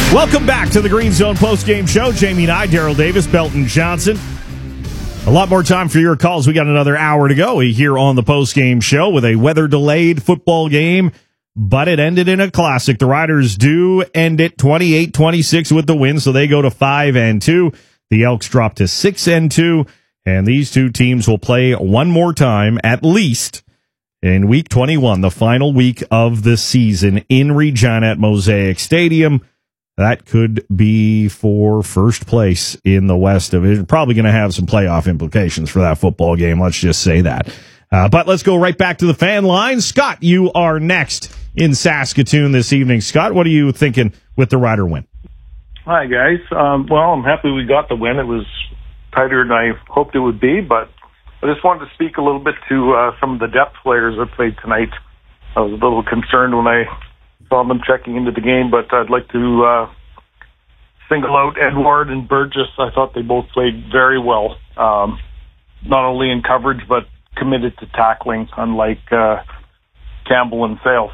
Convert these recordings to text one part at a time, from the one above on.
Welcome back to the Green Zone postgame show. Jamie and I, Daryl Davis, Belton Johnson. A lot more time for your calls. We got another hour to go here on the postgame show with a weather-delayed football game, but it ended in a classic. The Riders do end it 28-26 with the win, so they go to 5-2. The Elks drop to 6-2, and these two teams will play one more time at least in Week 21, the final week of the season in Regina at Mosaic Stadium. That could be for first place in the West Division. Probably going to have some playoff implications for that football game. Let's just say that. But let's go right back to the fan line. Scott, you are next in Saskatoon this evening. Scott, what are you thinking with the Rider win? Hi, guys. Well, I'm happy we got the win. It was tighter than I hoped it would be, but I just wanted to speak a little bit to some of the depth players that played tonight. I was a little concerned when I saw them checking into the game, but I'd like to single out Edward and Burgess. I thought they both played very well, not only in coverage, but committed to tackling, unlike Campbell and Sales.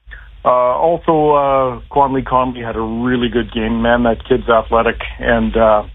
Also, Conley had a really good game. Man, that kid's athletic, and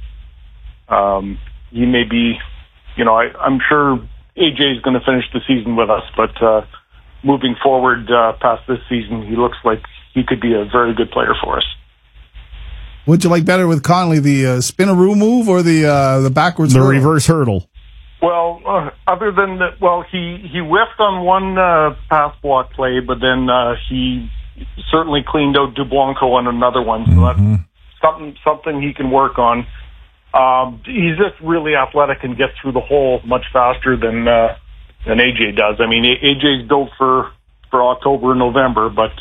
he may be, I'm sure AJ is going to finish the season with us, but moving forward past this season, he looks like he could be a very good player for us. What'd you like better with Conley, the spinaroo move or the backwards hurdle? Reverse hurdle. Well, other than that, he whiffed on one pass block play, but then he certainly cleaned out Dublanco on another one. So that's something he can work on. He's just really athletic and gets through the hole much faster than AJ does. I mean, AJ's built for October and November, but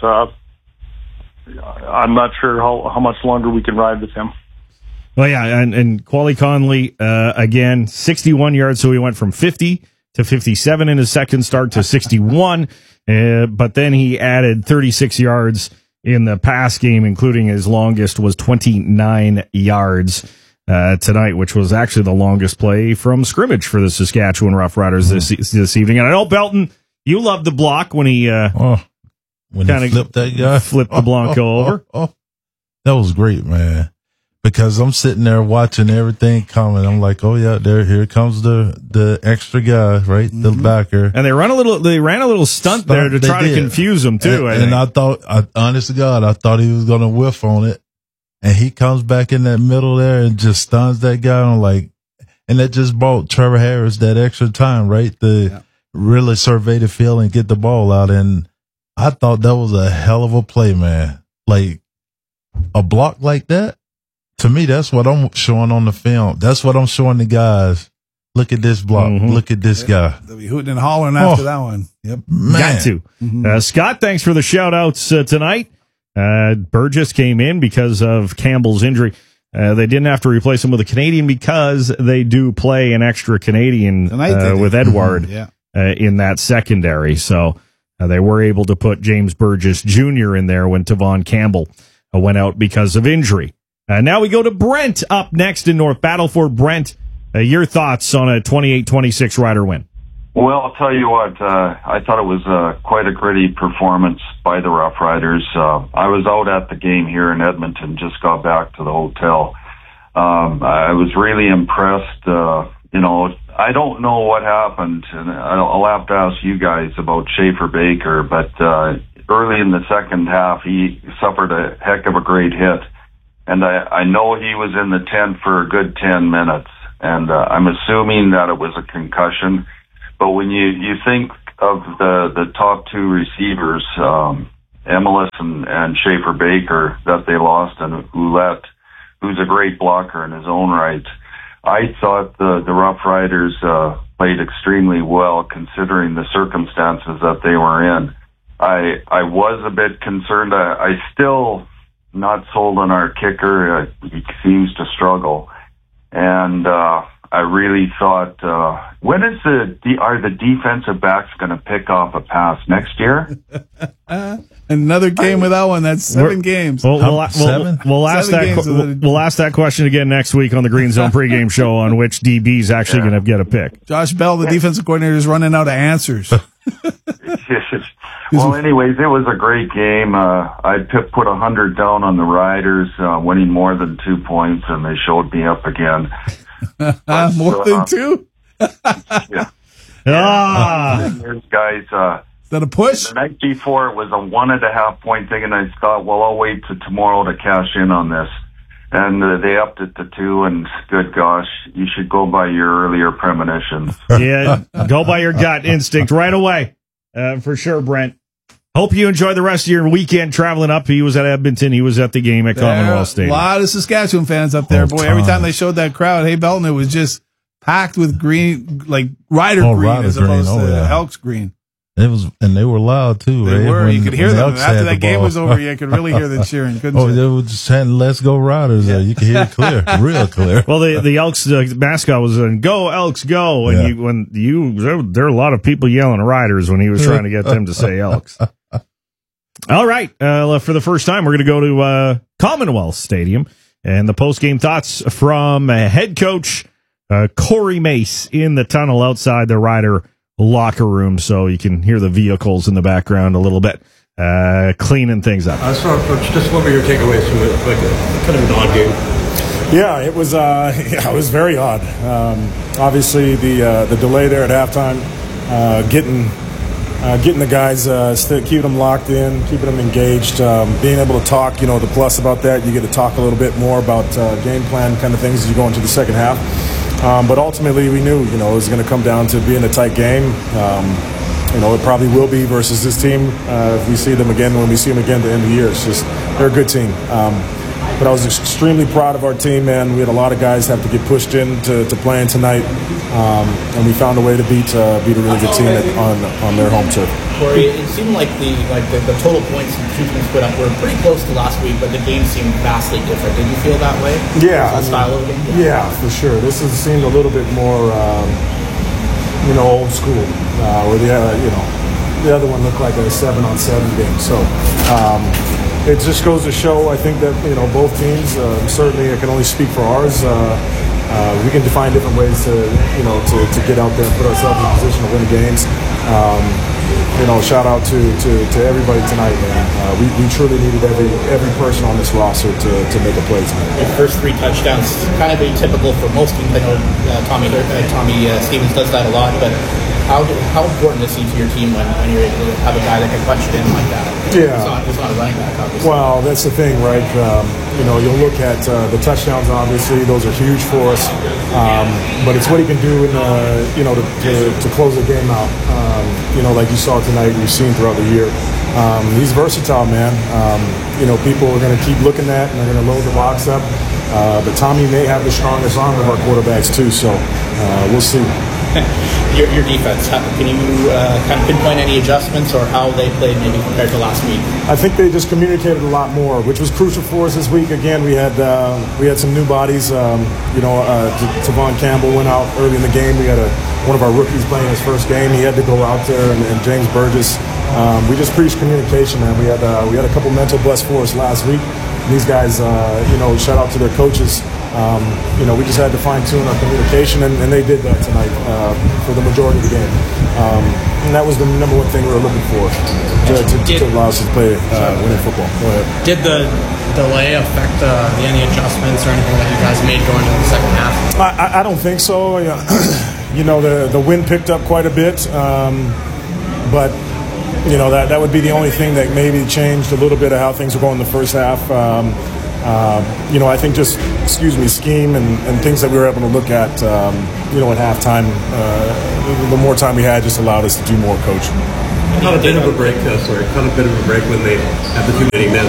I'm not sure how much longer we can ride with him. Well, yeah, and Quali Conley, again, 61 yards, so he went from 50 to 57 in his second start to 61, but then he added 36 yards in the pass game, including his longest was 29 yards tonight, which was actually the longest play from scrimmage for the Saskatchewan Roughriders this evening. And I know, Belton, you loved the block when he flipped that guy, flipped the Blanco over. That was great, man. Because I'm sitting there watching everything coming. I'm like, oh yeah, here comes the extra guy, right? The backer. And they ran a little stunt there to try to confuse him too. And I thought, honest to God, I thought he was going to whiff on it. And he comes back in that middle there and just stuns that guy. I'm like, and that just brought Trevor Harris that extra time, right? Really survey the field and get the ball out. And I thought that was a hell of a play, man. Like a block like that. To me, that's what I'm showing on the film. That's what I'm showing the guys. Look at this block. Look at this guy. They'll be hooting and hollering after that one. Yep. Man. Got to. Scott, thanks for the shout-outs tonight. Burgess came in because of Campbell's injury. They didn't have to replace him with a Canadian because they do play an extra Canadian with Edward in that secondary. So they were able to put James Burgess Jr. in there when Tavon Campbell went out because of injury. Now we go to Brent up next in North Battleford. Brent, your thoughts on a 28-26 Rider win? Well, I'll tell you what, I thought it was quite a gritty performance by the Rough Riders. I was out at the game here in Edmonton, just got back to the hotel. I was really impressed. I don't know what happened, and I'll have to ask you guys about Schaefer Baker, but early in the second half, he suffered a heck of a great hit. And I know he was in the tent for a good 10 minutes, and I'm assuming that it was a concussion. But when you think of the top two receivers, Emelis and Schaefer Baker, that they lost, and Ouellette, who's a great blocker in his own right, I thought the Rough Riders played extremely well considering the circumstances that they were in. I was a bit concerned. I still not sold on our kicker. He seems to struggle. And I really thought, when is are the defensive backs going to pick off a pass next year? Another game without one. That's 7 games. We'll ask 7 games we'll ask that question again next week on the Green Zone pregame show on which DB is actually going to get a pick. Josh Bell, the defensive coordinator, is running out of answers. Well, anyways, it was a great game. I put 100 down on the Riders, winning more than 2 points, and they showed me up again. More than 2? Yeah. Guys, is that a push? The night before, it was a 1.5 point thing, and I thought, well, I'll wait till tomorrow to cash in on this. And they upped it to 2, and good gosh, you should go by your earlier premonitions. Yeah, go by your gut instinct right away, for sure, Brent. Hope you enjoy the rest of your weekend traveling up. He was at Edmonton. He was at the game at Commonwealth Stadium. A lot of Saskatchewan fans up there. Boy, every time they showed that crowd, hey, Belton, it was just packed with green, like Rider green as opposed to Elks green. It was, and they were loud too. They were. You could hear them after that game ball was over. You could really hear them cheering. Couldn't you? They were just chanting "Let's go Riders!" You could hear it clear, real clear. Well, the Elks mascot was "Go Elks, go!" And there were a lot of people yelling "Riders" when he was trying to get them to say Elks. All right, for the first time, we're going to go to Commonwealth Stadium and the post-game thoughts from head coach Corey Mace in the tunnel outside the Rider locker room, so you can hear the vehicles in the background a little bit, cleaning things up. Coach, just what were your takeaways from it? Like kind of an odd game. Yeah, it was very odd. Obviously, the delay there at halftime, getting the guys, keeping them locked in, keeping them engaged, being able to talk. The plus about that, you get to talk a little bit more about game plan kind of things as you go into the second half. But ultimately, we knew, it was going to come down to being a tight game. It probably will be versus this team if we see them again, when we see them again at the end of the year. It's just, they're a good team. But I was extremely proud of our team, man. We had a lot of guys have to get pushed into playing tonight, and we found a way to beat a really good team on their home turf. Corey, it seemed like the total points the two teams put up were pretty close to last week, but the game seemed vastly different. Did you feel that way? Yeah, the style of the game. Yeah, for sure. This has seemed a little bit more, old school. Where the other one looked like a 7-on-7 game. So. It just goes to show, I think, that, both teams, certainly I can only speak for ours, we can define different ways to get out there and put ourselves in a position to win games. Shout out to everybody tonight, man. We truly needed every person on this roster to make a play tonight. The first 3 touchdowns, kind of atypical for most teams. I know Tommy Stevens does that a lot, but how important is he to your team when you're able to have a guy that can punch it in like that? Yeah. It's not a running back, obviously. Well, that's the thing, right? You'll look at the touchdowns, obviously. Those are huge for us. But it's what he can do to close the game out. Like you saw tonight, you've seen throughout the year. He's versatile, man. People are going to keep looking at and they're going to load the box up. But Tommy may have the strongest arm of our quarterbacks, too. So we'll see. Your defense, can you kind of pinpoint any adjustments or how they played maybe compared to last week? I think they just communicated a lot more, which was crucial for us this week. Again, we had some new bodies. Tavon Campbell went out early in the game. We had one of our rookies playing his first game. He had to go out there, and James Burgess. We just preached communication, man. We had a couple mental busts for us last week. These guys, shout out to their coaches. We just had to fine-tune our communication, and they did that tonight for the majority of the game. And that was the number one thing we were looking for to allow us to play winning football. Go ahead. Did the delay affect any adjustments or anything that you guys made going into the second half? I don't think so. The wind picked up quite a bit, but that would be the only thing that maybe changed a little bit of how things were going in the first half. I think just, scheme and things that we were able to look at, at halftime. The more time we had just allowed us to do more coaching. Not a bit of a break, when they had the 2 many men.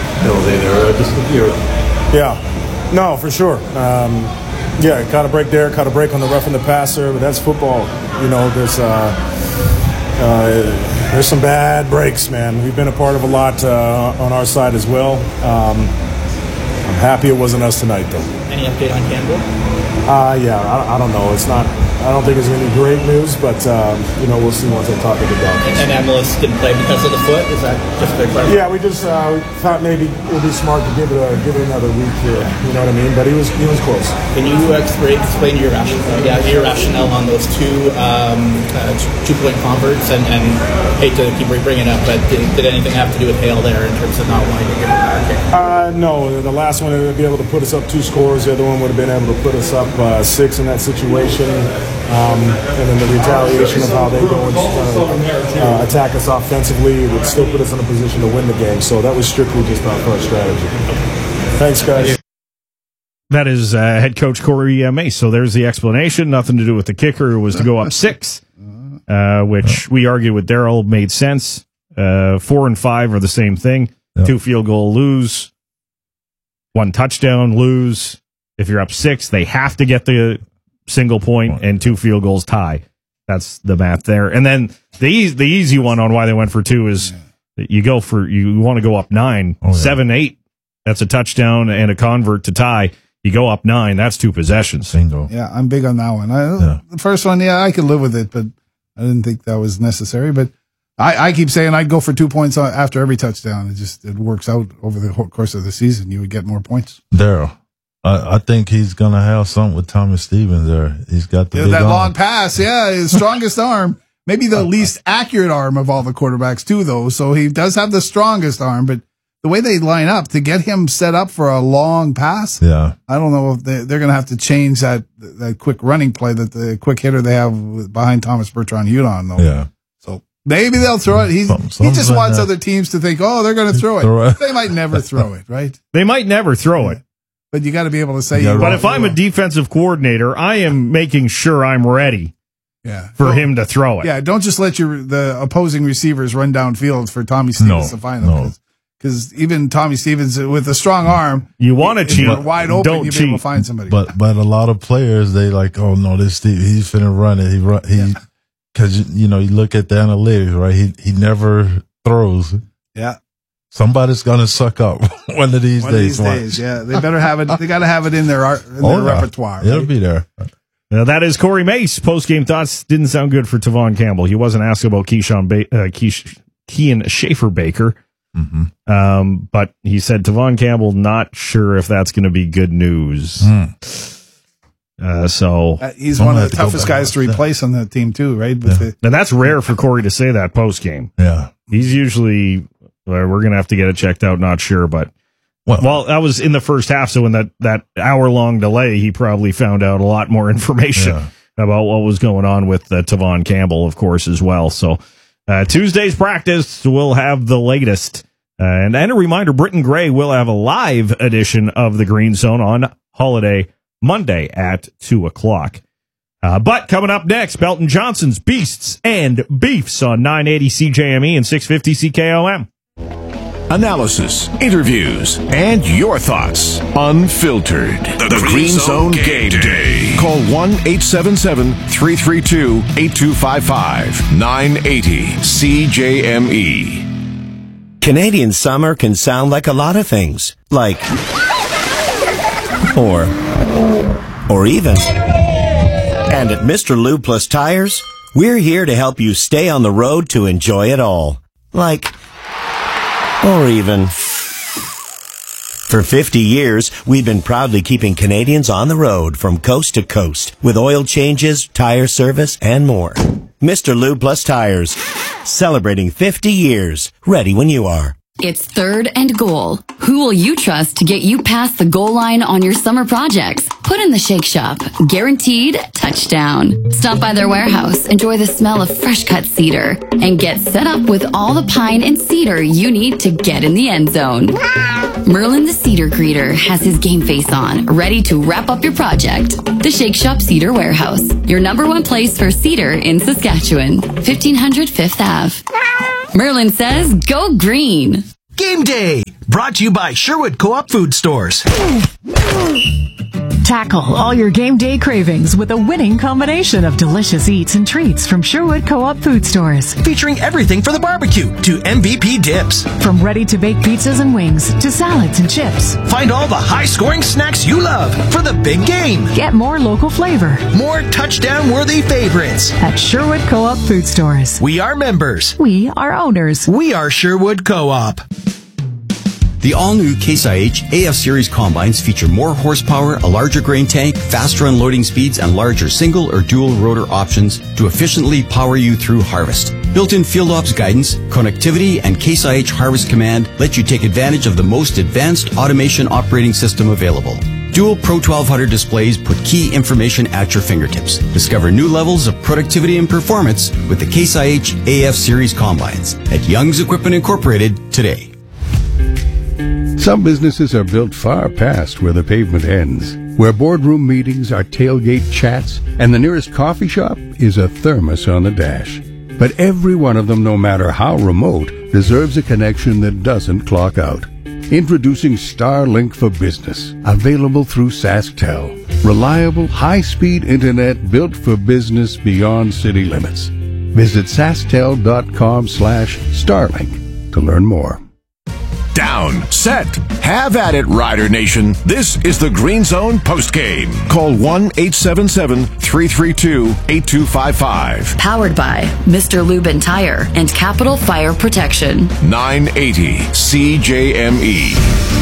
Yeah, no, for sure. Caught a break there, caught a break on the roughing the passer, but that's football. There's some bad breaks, man. We've been a part of a lot on our side as well. I'm happy it wasn't us tonight, though. Any update on Campbell? Yeah, I don't know. It's not. I don't think it's any great news, but we'll see once I talk to the doctors. And Amelis didn't play because of the foot. Is that just their question? Yeah, we just thought maybe it would be smart to give it another week here. You know what I mean? But he was close. Can you explain your rationale on those two 2-point converts? And hate to keep bringing it up, but did anything have to do with Hale there in terms of not wanting to give it back? No, the last one would be able to put us up 2 scores. The other one would have been able to put us up 6 in that situation. And then the retaliation of how they go and attack us offensively would still put us in a position to win the game. So that was strictly just our strategy. Thanks, guys. That is head coach Corey Mace. So there's the explanation. Nothing to do with the kicker. It was to go up 6, which we argued with Daryl made sense. 4 and 5 are the same thing. Yep. 2 field goal, lose. 1 touchdown, lose. If you're up 6, they have to get the single point, and 2 field goals, tie. That's the math there. And then the easy one on why they went for 2 is you want to go up 9, 7, 8. That's a touchdown and a convert to tie. You go up 9. That's 2 possessions. Bingo. Yeah, I'm big on that one. The first one, I could live with it, but I didn't think that was necessary. But I keep saying I'd go for 2 points after every touchdown. It works out over the whole course of the season. You would get more points. Daryl, I think he's going to have something with Tommy Stevens there. He's got the big that arm. long pass. Yeah, his strongest arm. Maybe the least accurate arm of all the quarterbacks too, though. So he does have the strongest arm, but the way they line up to get him set up for a long pass, I don't know if they're going to have to change that quick running play, that the quick hitter they have behind Thomas Bertrand-Udon, though. Yeah. So maybe they'll throw it. He just wants other teams to think, they're going to throw it. They might never throw it, right? They might never throw it. But you got to be able to say. But if I'm a defensive coordinator, I am making sure I'm ready. For him to throw it. Yeah, don't just let the opposing receivers run downfield for Tommy Stevens to find them. Because even Tommy Stevens with a strong arm, you want to cheat, wide open, don't you'll cheat. be able to find somebody. But a lot of players, they like, oh no, this Steve, he's finna run it. Because you look at the analytics, right? He never throws. Yeah. Somebody's gonna suck up one of these days. Yeah, they better have it. They got to have it in their repertoire. Right? It'll be there. Now that is Corey Mace. Post-game thoughts didn't sound good for Tavon Campbell. He wasn't asked about Kean Schaefer-Baker. Mm-hmm. But he said Tavon Campbell not sure if that's going to be good news. So he's one of the toughest guys to replace on that team too, right? And that's rare for Corey to say that post-game. Yeah, he's usually we're going to have to get it checked out. Not sure, but well, that was in the first half. So in that hour-long delay, he probably found out a lot more information about what was going on with Tavon Campbell, of course, as well. So Tuesday's practice will have the latest. And a reminder, Britton Gray will have a live edition of the Green Zone on Holiday Monday at 2:00. But coming up next, Belton Johnson's Beasts and Beefs on 980 CJME and 650 CKOM. Analysis, interviews, and your thoughts unfiltered. The Green Zone Game Day. Call 1-877-332-8255. 980 CJME. Canadian summer can sound like a lot of things. Like, or even. And at Mr. Lube Plus Tires, we're here to help you stay on the road to enjoy it all. Like, or even. For 50 years, we've been proudly keeping Canadians on the road from coast to coast with oil changes, tire service, and more. Mr. Lube Plus Tires, celebrating 50 years. Ready when you are. It's 3rd and goal. Who will you trust to get you past the goal line on your summer projects? Put in the Shake Shop. Guaranteed touchdown. Stop by their warehouse, enjoy the smell of fresh cut cedar, and get set up with all the pine and cedar you need to get in the end zone. Merlin the Cedar Greeter has his game face on, ready to wrap up your project. The Shake Shop Cedar Warehouse, your #1 place for cedar in Saskatchewan. 1500 5th Ave. Merlin says, go green. Game Day, brought to you by Sherwood Co-op Food Stores. Tackle all your game day cravings with a winning combination of delicious eats and treats from Sherwood Co-op Food Stores. Featuring everything for the barbecue to MVP dips. From ready-to-bake pizzas and wings to salads and chips. Find all the high-scoring snacks you love for the big game. Get more local flavor. More touchdown-worthy favorites. At Sherwood Co-op Food Stores. We are members. We are owners. We are Sherwood Co-op. The all-new Case IH AF Series combines feature more horsepower, a larger grain tank, faster unloading speeds, and larger single or dual rotor options to efficiently power you through harvest. Built-in field ops guidance, connectivity, and Case IH Harvest Command let you take advantage of the most advanced automation operating system available. Dual Pro 1200 displays put key information at your fingertips. Discover new levels of productivity and performance with the Case IH AF Series combines at Young's Equipment Incorporated today. Some businesses are built far past where the pavement ends, where boardroom meetings are tailgate chats, and the nearest coffee shop is a thermos on the dash. But every one of them, no matter how remote, deserves a connection that doesn't clock out. Introducing Starlink for Business, available through SaskTel. Reliable, high-speed internet built for business beyond city limits. Visit SaskTel.com/Starlink to learn more. Down, set, have at it, Rider Nation. This is the Green Zone postgame. Call 1-877-332-8255. Powered by Mr. Lubin Tire and Capital Fire Protection. 980 CJME.